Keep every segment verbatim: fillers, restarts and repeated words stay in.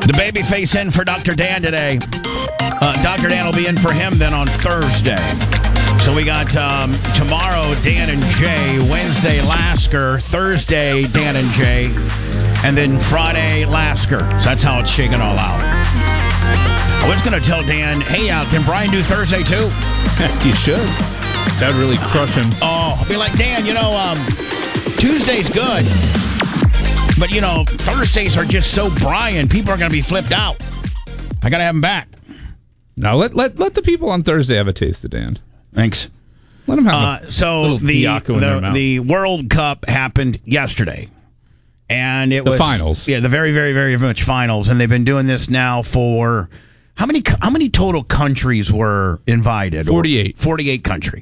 The babyface in for Doctor Dan today. Uh, Doctor Dan will be in for him then on Thursday. So we got um, tomorrow, Dan and Jay. Wednesday, Lasker. Thursday, Dan and Jay. And then Friday, Lasker. So that's how it's shaking all out. I was going to tell Dan, hey, uh, can Brian do Thursday too? You should. That'd really crush him. Oh, I'll be like, Dan, you know, um, Tuesday's good. But, you know, Thursdays are just so Brian. People are going to be flipped out. I got to have him back. Now, let, let let the people on Thursday have a taste of Dan. Thanks. Let them have uh, a So the the, the World Cup happened yesterday. And it the was... The finals. Yeah, the very, very, very much finals. And they've been doing this now for... How many How many total countries were invited? forty-eight. forty-eight country.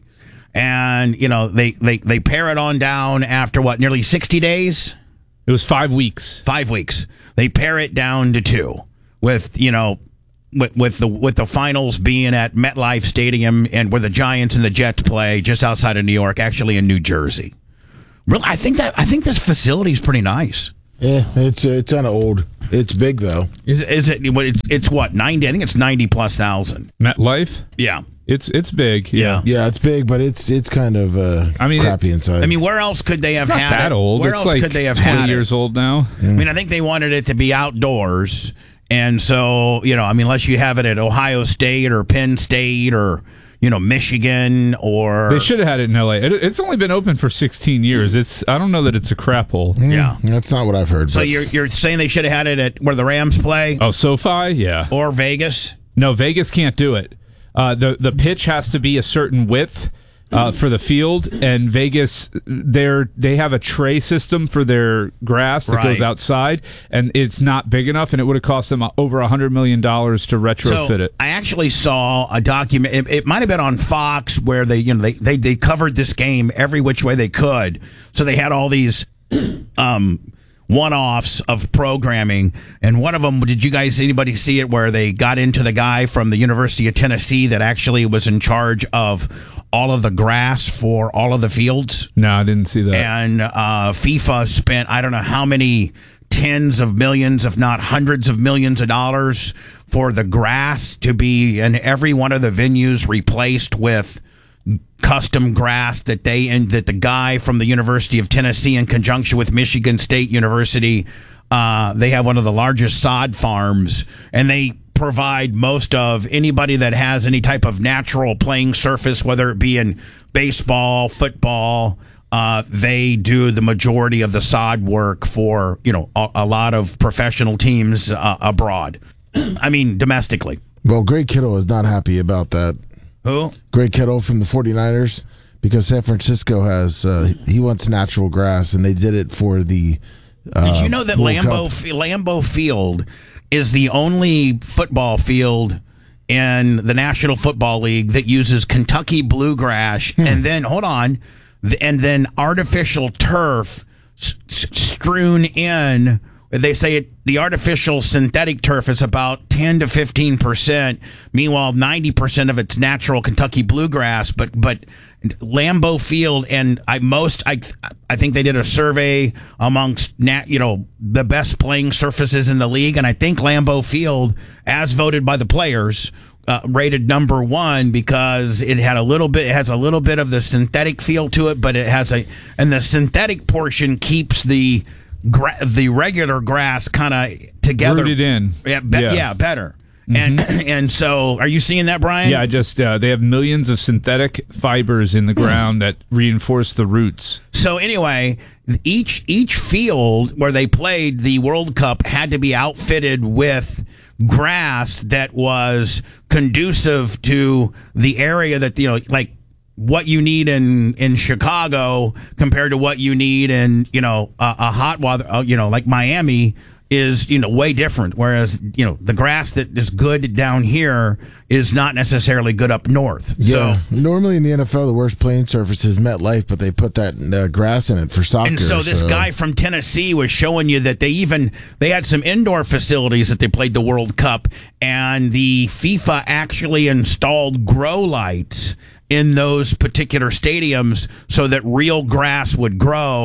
And, you know, they, they, they pare it on down after, what, nearly sixty days? It was five weeks. Five weeks. They pare it down to two, with you know, with, with the with the finals being at MetLife Stadium and where the Giants and the Jets play, just outside of New York, actually in New Jersey. Really, I think that I think this facility is pretty nice. Yeah, it's it's kind of old. It's big though. Is is it? It's it's what ninety? I think it's ninety plus thousand. MetLife. Yeah. It's it's big, yeah. Yeah, it's big, but it's it's kind of uh, I mean, crappy it, inside. I mean, where else could they have it's not had that it? old. Where it's else like could they have twenty had years it? old now. I mean, I think they wanted it to be outdoors, and so you know, I mean, unless you have it at Ohio State or Penn State or you know Michigan or they should have had it in L A. It, it's only been open for sixteen years. It's I don't know that it's a crap hole. Mm, yeah, that's not what I've heard. So but. you're you're saying they should have had it at where the Rams play? Oh, SoFi, yeah, or Vegas? No, Vegas can't do it. Uh, the the pitch has to be a certain width uh, for the field, and Vegas they're they have a tray system for their grass that right. goes outside, and it's not big enough, and it would have cost them over a hundred million dollars to retrofit so it. I actually saw a document. It, it might have been on Fox where they you know they, they they covered this game every which way they could. So they had all these um. one-offs of programming, and one of them, did you guys, anybody see it, where they got into the guy from the University of Tennessee that actually was in charge of all of the grass for all of the fields? No, I didn't see that. And uh, FIFA spent, I don't know how many tens of millions, if not hundreds of millions of dollars for the grass to be in every one of the venues replaced with custom grass that they and that the guy from the University of Tennessee, in conjunction with Michigan State University, uh, they have one of the largest sod farms, and they provide most of anybody that has any type of natural playing surface, whether it be in baseball, football. Uh, they do the majority of the sod work for you know a, a lot of professional teams uh, abroad. I mean, domestically. Well, Greg Kittle is not happy about that. Who? Greg Kittle from the forty-niners, because San Francisco has, uh, he wants natural grass, and they did it for the uh, Did you know that World Lambeau, Cup. Lambeau Field is the only football field in the National Football League that uses Kentucky bluegrass, Hmm. and then, hold on, and then artificial turf s- s- strewn in. They say it, the artificial synthetic turf is about ten to fifteen percent. Meanwhile, ninety percent of it's natural Kentucky bluegrass. But but Lambeau Field, and I most I I think they did a survey amongst nat, you know the best playing surfaces in the league, and I think Lambeau Field, as voted by the players, uh, rated number one because it had a little bit it has a little bit of the synthetic feel to it, but it has a and the synthetic portion keeps the Gra- the regular grass kind of together, rooted in, yeah, be- yeah. yeah, better. Mm-hmm. And and so, are you seeing that, Brian? Yeah, I just uh, they have millions of synthetic fibers in the ground that reinforce the roots. So anyway, each each field where they played the World Cup had to be outfitted with grass that was conducive to the area that you know, like. What you need in, in Chicago compared to what you need in, you know, a, a hot weather, uh, you know, like Miami is, you know, way different. Whereas, you know, the grass that is good down here is not necessarily good up north. Yeah. So, normally in the N F L, the worst playing surface is MetLife, but they put that uh, grass in it for soccer. and so this so. guy from Tennessee was showing you that they even, they had some indoor facilities that they played the World Cup, and the FIFA actually installed grow lights in those particular stadiums so that real grass would grow.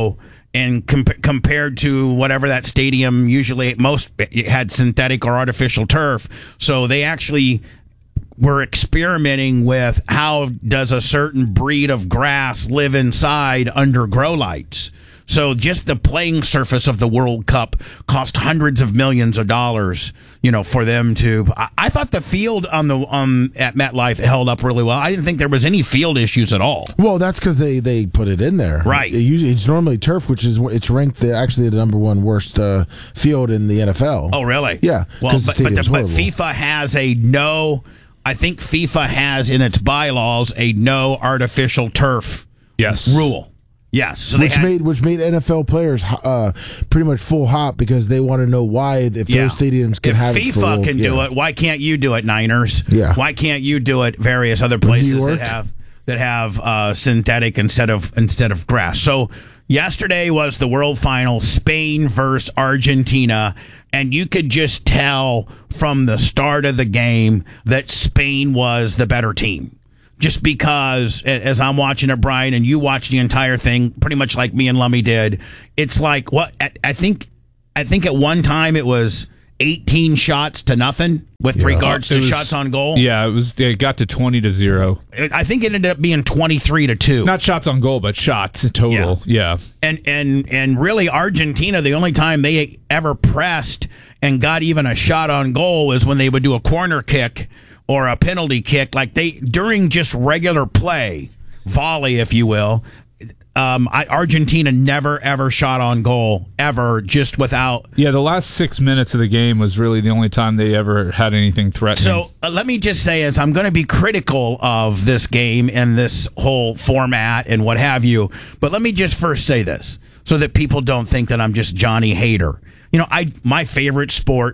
and com- compared to whatever that stadium usually most had synthetic or artificial turf. So they actually were experimenting with how does a certain breed of grass live inside under grow lights. So just the playing surface of the World Cup cost hundreds of millions of dollars, you know, for them to. I, I thought the field on the um at MetLife held up really well. I didn't think there was any field issues at all. Well, that's because they, they put it in there, right? It usually, it's normally turf, which is it's ranked the, actually the number one worst uh, field in the N F L. Oh, really? Yeah. Well, but the but, the, but horrible. FIFA has a no. I think FIFA has in its bylaws a no artificial turf yes. rule. Yes, so which had, made which made N F L players uh, pretty much full hop because they want to know why if yeah. those stadiums can if have FIFA it. FIFA can yeah. do it, why can't you do it, Niners? Yeah. Why can't you do it? Various other places that have that have uh, synthetic instead of instead of grass. So yesterday was the World Final, Spain versus Argentina, and you could just tell from the start of the game that Spain was the better team. Just because, as I'm watching it, Brian, and you watch the entire thing, pretty much like me and Lummy did, it's like what I think. I think at one time it was eighteen shots to nothing with yeah. regards to was, shots on goal. Yeah, it was. It got to twenty to zero. I think it ended up being twenty-three to two. Not shots on goal, but shots total. Yeah. yeah. And and and really, Argentina, the only time they ever pressed and got even a shot on goal was when they would do a corner kick or a penalty kick, like they during just regular play, volley, if you will. Um, I, Argentina never ever shot on goal ever, just without. Yeah, the last six minutes of the game was really the only time they ever had anything threatening. So uh, let me just say, as I'm going to be critical of this game and this whole format and what have you, but let me just first say this so that people don't think that I'm just Johnny Hater. You know, I my favorite sport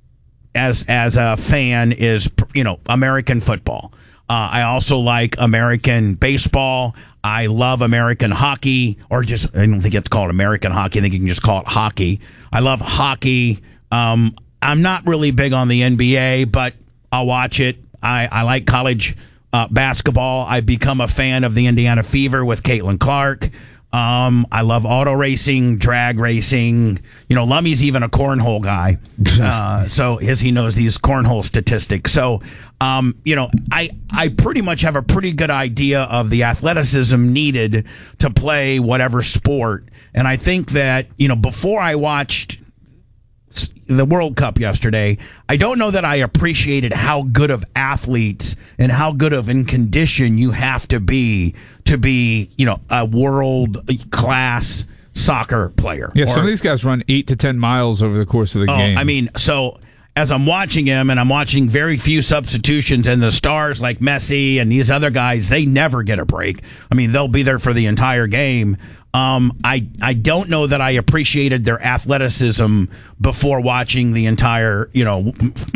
as as a fan is, you know, American football. Uh, I also like American baseball. I love American hockey, or just, I don't think it's called American hockey. I think you can just call it hockey. I love hockey. Um, I'm not really big on the N B A, but I'll watch it. I, I like college uh, basketball. I've become a fan of the Indiana Fever with Caitlin Clark. Um, I love auto racing, drag racing. You know, Lummy's even a cornhole guy. Uh, so his, he knows these cornhole statistics. So, um, you know, I, I pretty much have a pretty good idea of the athleticism needed to play whatever sport. And I think that, you know, before I watched the World Cup yesterday, I don't know that I appreciated how good of athletes and how good of in condition you have to be to be, you know, a world class soccer player. Yeah, or, some of these guys run eight to ten miles over the course of the oh, game. I mean, so as I'm watching him, and I'm watching very few substitutions, and the stars like Messi and these other guys, they never get a break. I mean, they'll be there for the entire game. Um, I I don't know that I appreciated their athleticism before watching the entire, you know,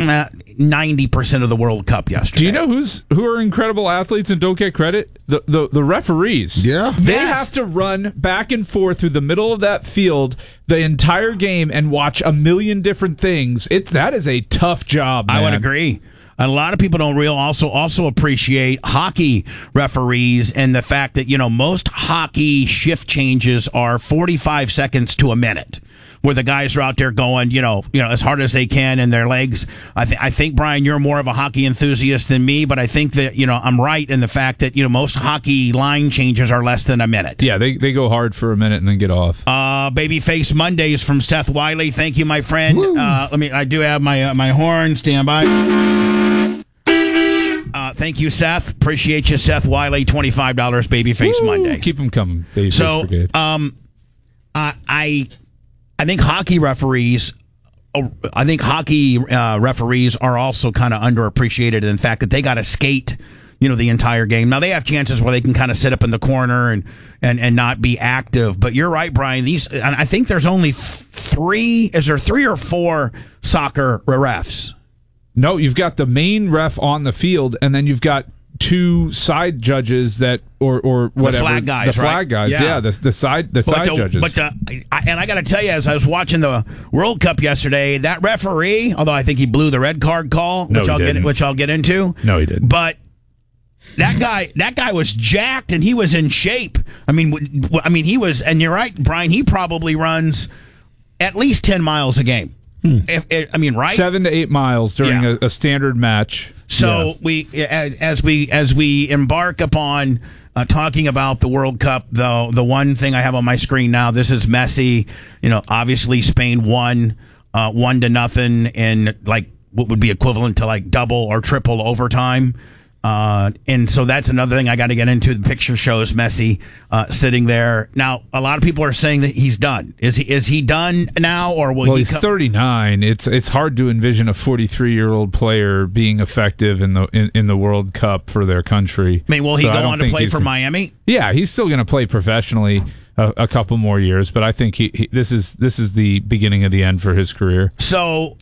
ninety percent of the World Cup yesterday. Do you know who's who are incredible athletes and don't get credit? The the, the referees. Yeah. They Yes. have to run back and forth through the middle of that field the entire game and watch a million different things. It that is a tough job, man. I would agree. A lot of people don't real also also appreciate hockey referees and the fact that, you know, most hockey shift changes are forty-five seconds to a minute, where the guys are out there going, you know, you know, as hard as they can in their legs. I, th- I think, Brian, you're more of a hockey enthusiast than me, but I think that, you know, I'm right in the fact that, you know, most hockey line changes are less than a minute. Yeah, they they go hard for a minute and then get off. Uh, Babyface Mondays from Seth Wiley. Thank you, my friend. Uh, let me. I do have my uh, my horn. Stand by. Uh, thank you, Seth. Appreciate you, Seth Wiley. Twenty-five dollars. Babyface Woo, Mondays. keep them coming, Babyface So, Brigade. um, uh, I, I think hockey referees, uh, I think hockey uh, referees are also kind of underappreciated in the fact that they got to skate, you know, the entire game. Now they have chances where they can kind of sit up in the corner and and and not be active. But you're right, Brian. These, and I think there's only f- three. Is there three or four soccer refs? No, you've got the main ref on the field, and then you've got two side judges that, or or whatever, The flag guys, the flag right? guys, Yeah. yeah, the the side the side the, judges. But the, I, and I got to tell you, as I was watching the World Cup yesterday, that referee, although I think he blew the red card call, No, which he I'll didn't. get which I'll get into. No, he didn't. But that guy, that guy was jacked and he was in shape. I mean, w- w- I mean, he was, and you're right, Brian. He probably runs at least ten miles a game. Hmm. If, if, I mean, right, seven to eight miles during Yeah. a, a standard match. So Yeah. we, as, as we, as we embark upon uh, talking about the World Cup, though, the one thing I have on my screen now, this is Messi. You know, obviously Spain won uh, one to nothing in like what would be equivalent to like double or triple overtime. Uh, and so that's another thing I got to get into. The picture shows Messi uh, sitting there. Now, a lot of people are saying that he's done. Is he is he done now, or will well, he? he's co- thirty-nine. It's it's hard to envision a forty-three-year-old player being effective in the in, in the World Cup for their country. I mean, will he So I go don't on to think play he's- for Miami? Yeah, he's still going to play professionally a, a couple more years, but I think he, he this is this is the beginning of the end for his career. So,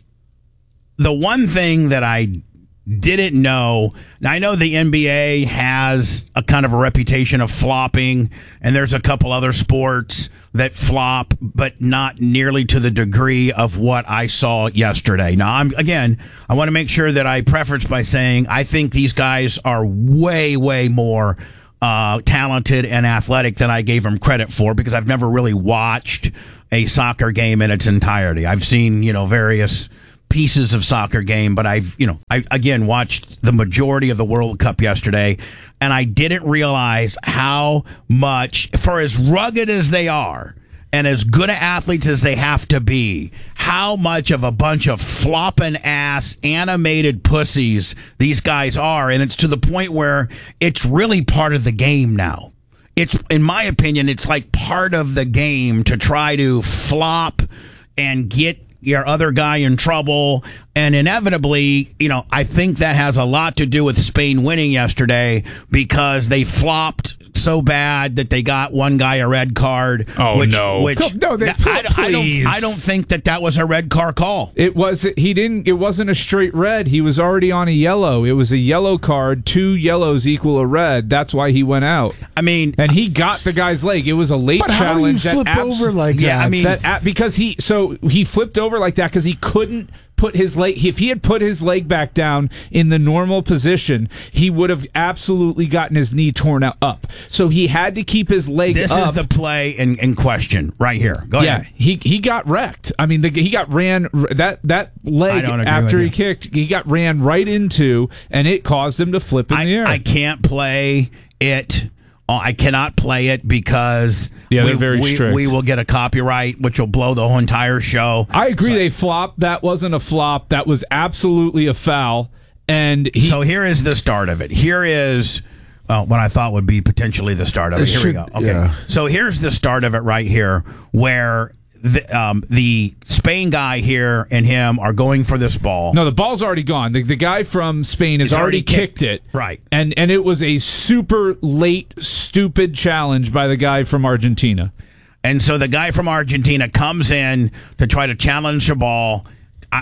the one thing that I didn't know, now I know the N B A has a kind of a reputation of flopping, and there's a couple other sports that flop, but not nearly to the degree of what I saw yesterday. Now, I'm again, I want to make sure that I preface by saying I think these guys are way, way more uh, talented and athletic than I gave them credit for, because I've never really watched a soccer game in its entirety. I've seen, you know, various pieces of soccer game, but I've, you know, I again watched the majority of the World Cup yesterday, and I didn't realize how much, for as rugged as they are and as good athletes as they have to be, how much of a bunch of flopping ass animated pussies these guys are. And it's to the point where it's really part of the game now. It's, in my opinion, it's like part of the game to try to flop and get your other guy in trouble. And inevitably, you know, I think that has a lot to do with Spain winning yesterday, because they flopped so bad that they got one guy a red card. Oh, which, no. Which, Come- no, they- that- I, I please. don't. I don't think that that was a red card call. It was he didn't it wasn't a straight red. He was already on a yellow. It was a yellow card. Two yellows equal a red. That's why he went out. I mean, And he got the guy's leg. It was a late But how do you challenge that flip abs- over like Yeah, that? I mean- that a- because he so he flipped over like that because he couldn't put his leg. If he had put his leg back down in the normal position, he would have absolutely gotten his knee torn out up. So he had to keep his leg this up. is the play in, in question right here. Go Yeah, ahead. he he got wrecked. I mean, the, he got ran that that I leg don't agree after with he you. kicked. He got ran right into, and it caused him to flip in I, the air. I can't play it. Uh, I cannot play it because Yeah, we, they're very we, strict. we will get a copyright, which will blow the whole entire show. I agree. They flopped. That wasn't a flop. That was absolutely a foul. And he, So here is the start of it. Here is uh, what I thought would be potentially the start of it. It Here we should- go. Okay. yeah. So here's the start of it right here, where the, um, the Spain guy here and him are going for this ball. no, the ball's already gone. The, the guy from Spain has He's already, already kicked, kicked- it. right. And and it was a super late, stupid challenge by the guy from Argentina. And so the guy from Argentina comes in to try to challenge the ball. I,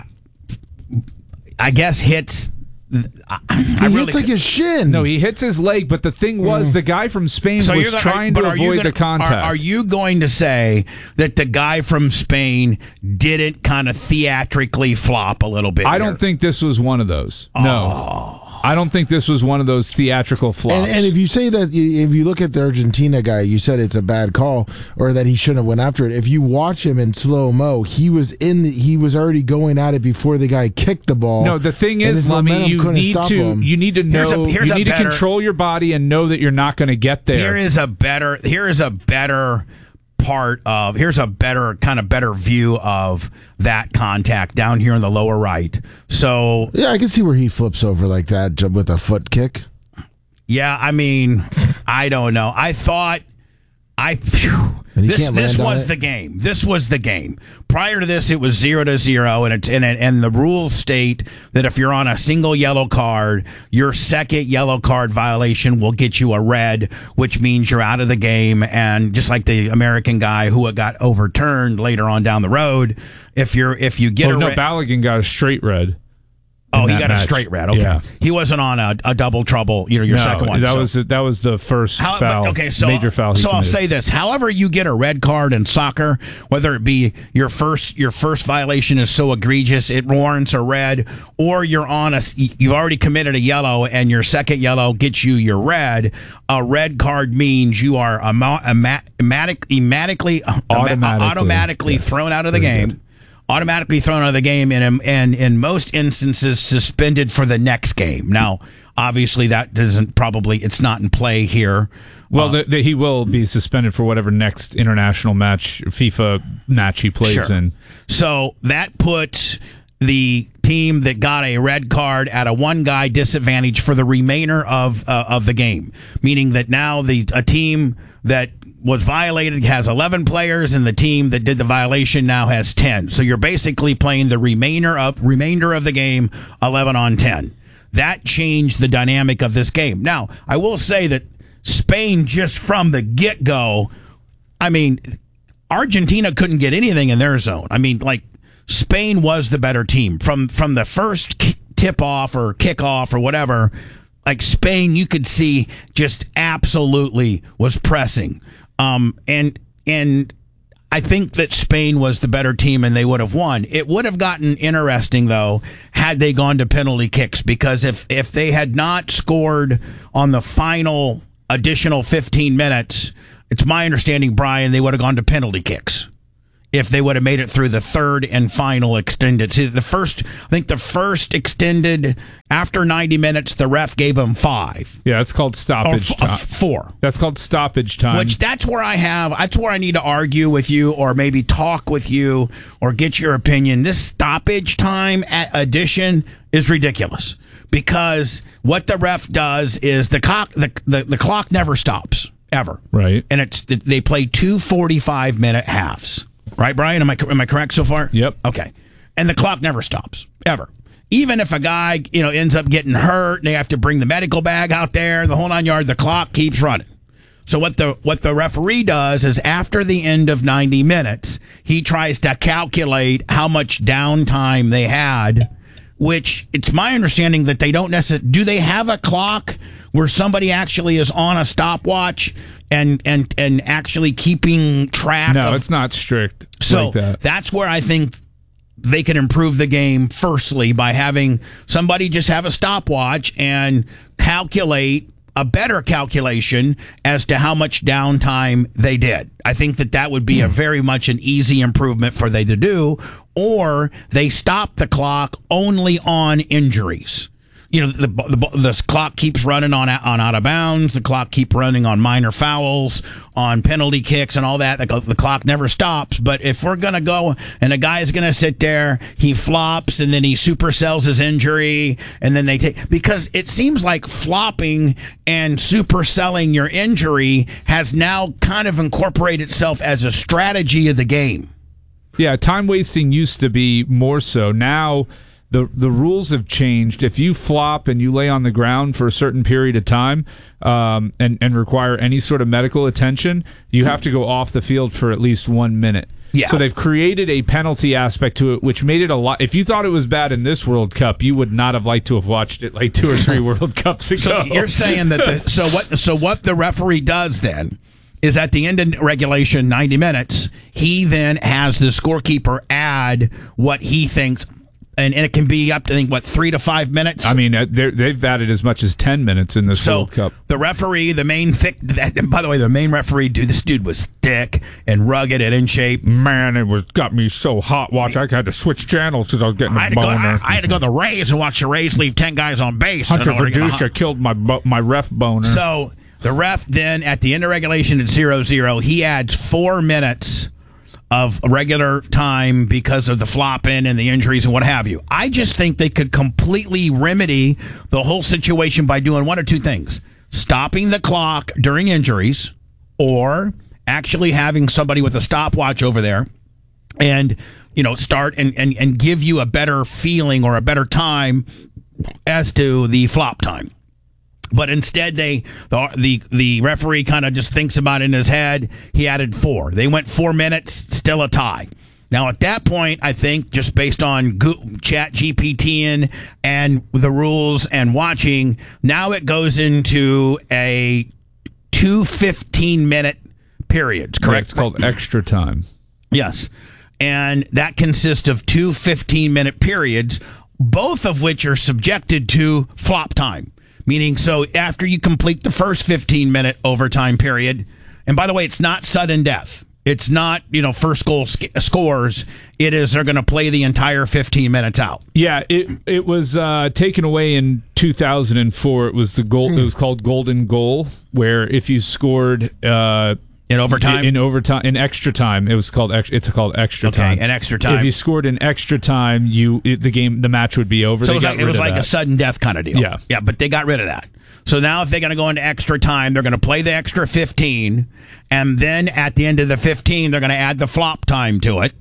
I guess hits. I, I He really hits like his shin. No, he hits his leg, but the thing was, the guy from Spain So was you're gonna, trying but to are you avoid gonna- the contact. Are, are you going to say that the guy from Spain didn't kind of theatrically flop a little bit? I here? don't think this was one of those. No. I don't think this was one of those theatrical flops. And, and if you say that, you- if you look at the Argentina guy, you said it's a bad call or that he shouldn't have went after it. If you watch him in slow mo, he was in. The, he was already going at it before the guy kicked the ball. no, the thing and is, his Lummy, momentum you couldn't need stop to him. you need to Here's a- know here's you a need better- to control your body and know that you're not going to get there. Here is a better. Here is a better part of. Here's a better kind of better view of that contact down here in the lower right. So Yeah, I can see where he flips over like that j- with a foot kick. yeah, I mean, I don't know. I thought. I phew, And he this can't this land on was it? the game. This was the game. Prior to this, it was zero to zero, and it, and it, and the rules state that if you're on a single yellow card, your second yellow card violation will get you a red, which means you're out of the game. And just like the American guy who got overturned later on down the road, if you're if you get oh, a no, red, Balogun got a straight red. Oh, in he that got match. a straight red. Okay, Yeah. he wasn't on a, a double trouble. You know, your No, second one. That so. was that was the first How, foul. but, okay, so major foul. he So I'll committed. say this: however you get a red card in soccer, whether it be your first your first violation is so egregious it warrants a red, or you're on a you've already committed a yellow and your second yellow gets you your red. A red card means you are ama- ama- automatic, automatically Automatically, automatically yeah. thrown out of the Very game. good. Automatically thrown out of the game, and and in most instances suspended for the next game. Now, obviously, that doesn't probably it's not in play here. Well, Uh, the, the, he will be suspended for whatever next international match, FIFA match he plays Sure. in. So that puts the team that got a red card at a one guy disadvantage for the remainder of uh, of the game, meaning that now the a team that was violated has eleven players, and the team that did the violation now has ten. So you're basically playing the remainder of remainder of the game eleven on ten. That changed the dynamic of this game. Now, I will say that Spain, just from the get-go, I mean, Argentina couldn't get anything in their zone. I mean, like, Spain was the better team. From from the first tip-off or kickoff or whatever, like, Spain, you could see just absolutely was pressing. Um, and and I think that Spain was the better team and they would have won. It would have gotten interesting, though, had they gone to penalty kicks, because if, if they had not scored on the final additional fifteen minutes, it's my understanding, Brian, they would have gone to penalty kicks if they would have made it through the third and final extended. See, the first, I think the first extended, after ninety minutes, the ref gave them five. Yeah, it's called Or stoppage f- uh, time. four. That's called stoppage time. Which that's where I have, that's where I need to argue with you or maybe talk with you or get your opinion. This stoppage time at addition is ridiculous, because what the ref does is the clock, the, the, the clock never stops, ever. Right. And it's they play two forty-five minute halves. Right, Brian? Am I, am I correct so far? Yep. Okay. And the clock never stops, ever. Even if a guy, you know, ends up getting hurt, they have to bring the medical bag out there, the whole nine yard, the clock keeps running. So what the what the referee does is, after the end of ninety minutes, he tries to calculate how much downtime they had, which it's my understanding that they don't necessarily... Do they have a clock where somebody actually is on a stopwatch and and and actually keeping track no, of... it's not strict So like that. that's where I think they can improve the game, firstly, by having somebody just have a stopwatch and calculate a better calculation as to how much downtime they did. I think that that would be a very much an easy improvement for they to do. Or they stop the clock only on injuries. You know, the, the the clock keeps running on on out of bounds. The clock keep running on minor fouls, on penalty kicks, and all that. The, the clock never stops. But if we're gonna go and a guy is gonna sit there, he flops and then he supersells his injury, and then they take, because it seems like flopping and superselling your injury has now kind of incorporated itself as a strategy of the game. Yeah, time wasting used to be more so. Now the the rules have changed. If you flop and you lay on the ground for a certain period of time, um, and and require any sort of medical attention, you have to go off the field for at least one minute. Yeah. So they've created a penalty aspect to it, which made it a lot. If you thought it was bad in this World Cup, you would not have liked to have watched it like two or three World Cups ago. So you're saying that the, so what so what the referee does then is, at the end of regulation, ninety minutes, he then has the scorekeeper add what he thinks, and, and it can be up to, I think, what, three to five minutes? I mean, uh, they're- they've added as much as ten minutes in this So World Cup. the referee, the main thick, and by the way, the main referee, dude, this dude was thick and rugged and in shape. Man, it was got me so hot. Watch, I had to switch channels because I was getting I a had, to go, boner. I, I had to go to the Rays and watch the Rays leave ten guys on base. Hunter in order to get a Verduccia killed my bo- my ref boner. So the ref then, at the end of regulation at zero zero, he adds four minutes of regular time because of the flopping and the injuries and what have you. I just think they could completely remedy the whole situation by doing one or two things: stopping the clock during injuries, or actually having somebody with a stopwatch over there and, you know, start and, and, and give you a better feeling or a better time as to the flop time. But instead, they the the, the referee kind of just thinks about it in his head. He added four. They went four minutes, still a tie. Now, at that point, I think just based on Go- Chat G P T and, and the rules and watching, now it goes into a two fifteen-minute periods, correct? It's called extra time. Yes. And that consists of two fifteen-minute periods, both of which are subjected to flop time. Meaning, so after you complete the first fifteen-minute overtime period, and by the way, it's not sudden death. It's not, you know, first goal sc- scores. It is they're going to play the entire fifteen minutes out. Yeah, it it was uh, taken away in two thousand four. It was the goal. Mm. It was called golden goal, where if you scored uh, in overtime, in, in overtime, in extra time, it was called. Ex- it's called extra okay, time. Okay, in extra time. If you scored in extra time, you it, the game, the match would be over. So they it was like, it was like a sudden death kind of deal. Yeah, yeah, but they got rid of that. So now if they're going to go into extra time, they're going to play the extra fifteen, and then at the end of the fifteen, they're going to add the flop time to it.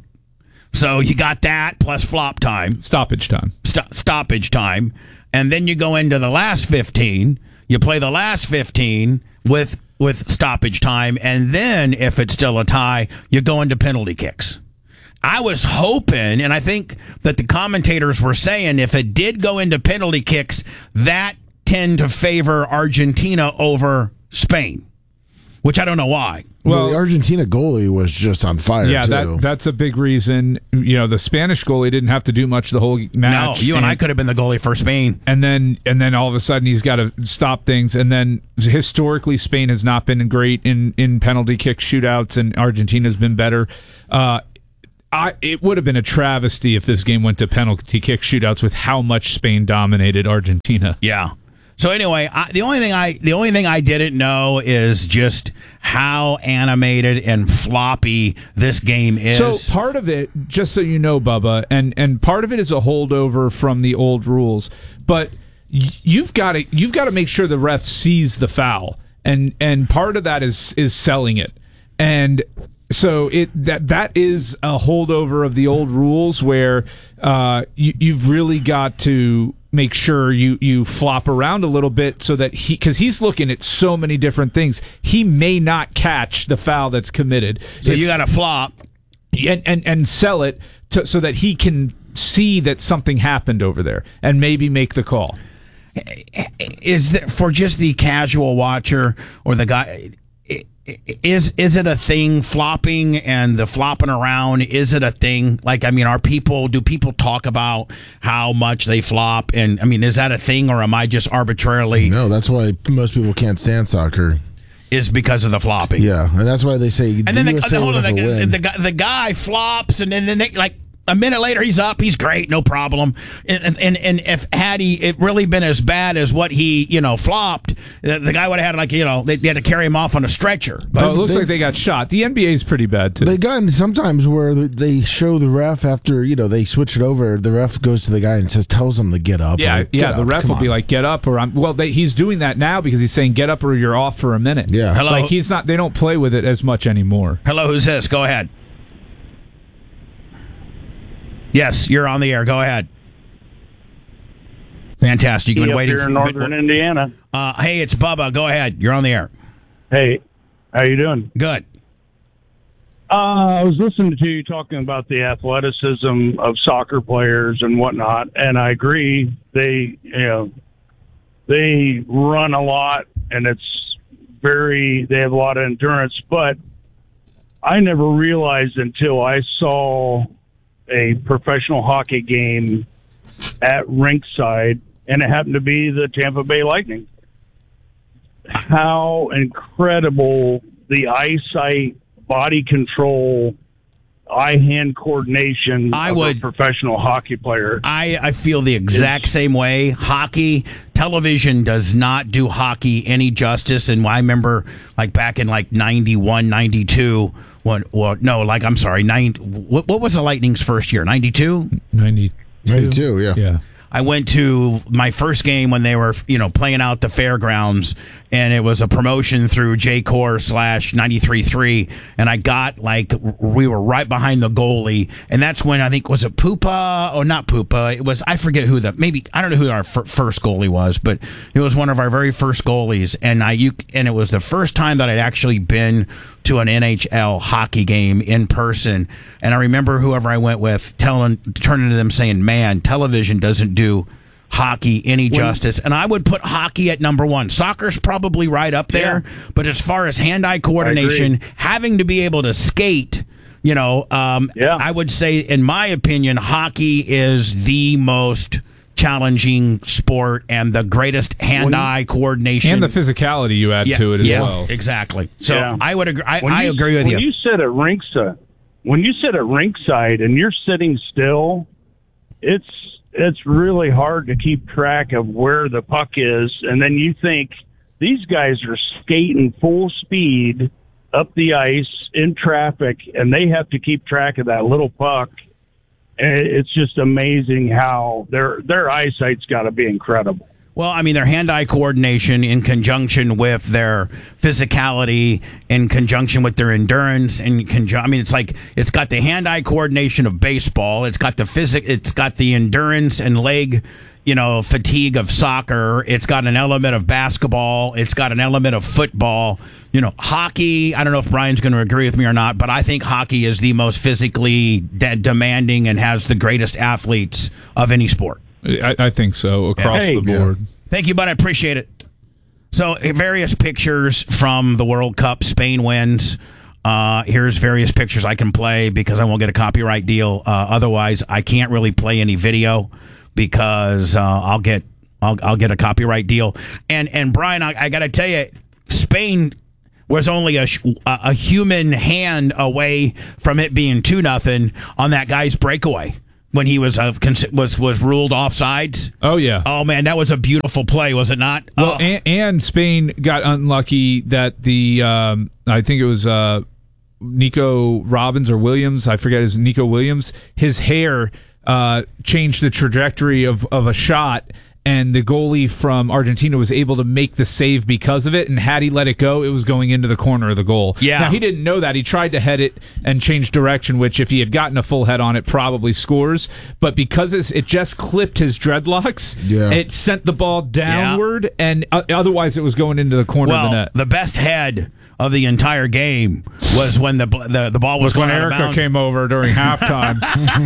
So you got that plus flop time. Stoppage time. St- stoppage time. And then you go into the last fifteen. You play the last fifteen with with stoppage time. And then if it's still a tie, you go into penalty kicks. I was hoping, and I think that the commentators were saying if it did go into penalty kicks, that tend to favor Argentina over Spain, which I don't know why. Well, well, the Argentina goalie was just on fire, yeah, too. that, that's a big reason. You know, the Spanish goalie didn't have to do much the whole match. No, you and, and I could have been the goalie for Spain. And then and then all of a sudden he's got to stop things. And then historically Spain has not been great in, in penalty kick shootouts, and Argentina's been better. Uh, I, it would have been a travesty if this game went to penalty kick shootouts with how much Spain dominated Argentina. Yeah. So anyway, I, the only thing I the only thing I didn't know is just how animated and floppy this game is. So part of it, just so you know, Bubba, and, and part of it is a holdover from the old rules, but you've got to you've got to make sure the ref sees the foul, and and part of that is is selling it, and so it that that is a holdover of the old rules where uh, you, you've really got to make sure you, you flop around a little bit so that he, because he's looking at so many different things, he may not catch the foul that's committed. So it's, you got to flop and, and and sell it to, so that he can see that something happened over there and maybe make the call. Is that for just the casual watcher or the guy? Is is it a thing, flopping and the flopping around? Is it a thing? Like, I mean, are people, do people talk about how much they flop? And, I mean, is that a thing, or am I just arbitrarily? No, that's why most people can't stand soccer. Is because of the flopping. Yeah, and that's why they say and the then the, U S A the, hold on, the, win. the, the, the guy flops, and then, then they, like, a minute later, he's up. He's great, no problem. And and, and if had he it really been as bad as what he you know flopped, the, the guy would have had like you know they, they had to carry him off on a stretcher. But oh, it looks they, like they got shot. The N B A is pretty bad too. They got sometimes where they show the ref after you know they switch it over. The ref goes to the guy and says tells him to get up. Yeah, like, yeah. get The up, ref will on. be like, "Get up," or I'm. Well, they, he's doing that now because he's saying, "Get up," or you're off for a minute. Yeah. Hello. Like he's not. They don't play with it as much anymore. Hello, who's this? Go ahead. Yes, you're on the air. Go ahead. Fantastic. You've been waiting here for in northern Indiana. Uh, hey, it's Bubba. Go ahead. You're on the air. Hey, how you doing? Good. Uh, I was listening to you talking about the athleticism of soccer players and whatnot, and I agree. They, you know, they run a lot, and it's very. They have a lot of endurance. But I never realized until I saw a professional hockey game at rinkside, and it happened to be the Tampa Bay Lightning, how incredible the eyesight, body control, eye-hand coordination I of would, a professional hockey player. I, I feel the exact it's, same way. Hockey, television does not do hockey any justice. And I remember like back in like ninety-one, ninety-two, what, what, no, like, I'm sorry, nine, what, what was the Lightning's first year? ninety-two? ninety-two. ninety-two, yeah. Yeah. I went to my first game when they were, you know, playing out the fairgrounds, and it was a promotion through J-Core slash ninety-three point three, and I got, like, we were right behind the goalie, and that's when I think, was it Pupa? Oh, not Pupa. It was, I forget who the, maybe, I don't know who our f- first goalie was, but it was one of our very first goalies, and I, you, and it was the first time that I'd actually been to an N H L hockey game in person, and I remember whoever I went with telling, turning to them saying, man, television doesn't do hockey any justice. And I would put hockey at number one. Soccer's probably right up there, yeah. But as far as hand-eye coordination, having to be able to skate, you know, um, yeah. I would say, in my opinion, hockey is the most challenging sport and the greatest hand-eye coordination. And the physicality you add yeah, to it as yeah, well. Exactly. So yeah. I would agree. I, you, I agree with when you. When you sit at rinkside, when you sit at rinkside and you're sitting still, it's it's really hard to keep track of where the puck is, and then you think these guys are skating full speed up the ice in traffic, and they have to keep track of that little puck. It's just amazing how their their eyesight's got to be incredible. Well, I mean, their hand-eye coordination in conjunction with their physicality, in conjunction with their endurance, in conjun- I mean, it's like it's got the hand-eye coordination of baseball. It's got the physic. It's got the endurance and leg, you know, fatigue of soccer. It's got an element of basketball. It's got an element of football. You know, hockey. I don't know if Brian's going to agree with me or not, but I think hockey is the most physically de- demanding and has the greatest athletes of any sport. I, I think so, across hey, the board. Yeah. Thank you, bud. I appreciate it. So, various pictures from the World Cup. Spain wins. Uh, here's various pictures I can play because I won't get a copyright deal. Uh, otherwise, I can't really play any video because uh, I'll get I'll, I'll get a copyright deal. And and Brian, I, I got to tell you, Spain was only a a human hand away from it being two nothing on that guy's breakaway when he was uh, was was ruled offsides. Oh yeah. Oh man, that was a beautiful play, was it not? Well, oh. and, and Spain got unlucky that the um, I think it was uh, Nico Robbins or Williams. I forget his Nico Williams. His hair uh, changed the trajectory of of a shot. And the goalie from Argentina was able to make the save because of it. And had he let it go, it was going into the corner of the goal. Yeah. Now, he didn't know that. He tried to head it and change direction, which if he had gotten a full head on it, probably scores. But because it's, it just clipped his dreadlocks, yeah. it sent the ball downward, yeah. and uh, otherwise it was going into the corner well, of the net. The best head of the entire game was when the the, the ball was was going when out of Erica bounds. came over during halftime.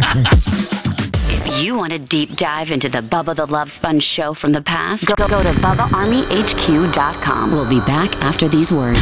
If you want a deep dive into the Bubba the Love Sponge show from the past, go, go to Bubba Army H Q dot com. We'll be back after these words.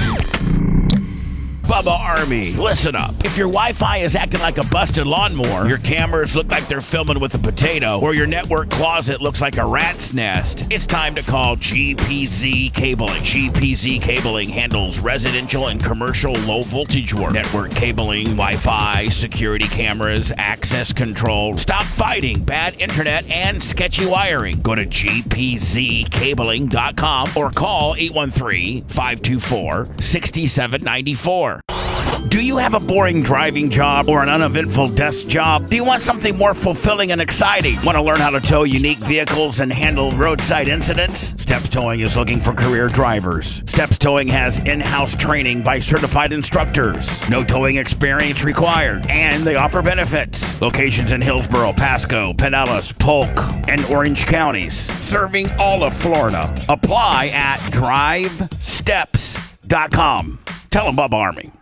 Bubba Army, listen up. If your Wi-Fi is acting like a busted lawnmower, your cameras look like they're filming with a potato, or your network closet looks like a rat's nest, it's time to call G P Z Cabling. G P Z Cabling handles residential and commercial low-voltage work, network cabling, Wi-Fi, security cameras, access control. Stop fighting bad internet and sketchy wiring. Go to G P Z cabling dot com or call eight one three, five two four, six seven nine four. Do you have a boring driving job or an uneventful desk job? Do you want something more fulfilling and exciting? Want to learn how to tow unique vehicles and handle roadside incidents? Steps Towing is looking for career drivers. Steps Towing has in-house training by certified instructors. No towing experience required, and they offer benefits. Locations in Hillsborough, Pasco, Pinellas, Polk, and Orange counties, serving all of Florida. Apply at drive steps dot com. Tell them Bubba Army.